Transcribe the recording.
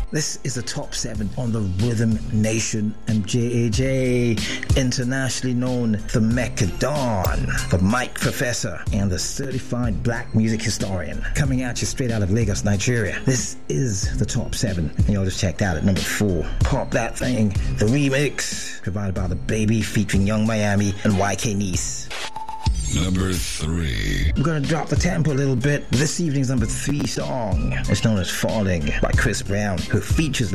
This is the top 7 on the Rhythm Nation MJAJ, internationally known the Mecca Don, the Mic Professor, and the certified black music historian, coming at you straight out of Lagos, Nigeria. This is the top 7, and y'all just checked out at number 4. Pop That Thing, the remix, provided by The Baby featuring Young Miami and YK Nice. Number 3. I'm gonna drop the tempo a little bit. This evening's number 3 song is known as Falling by Chris Brown, who features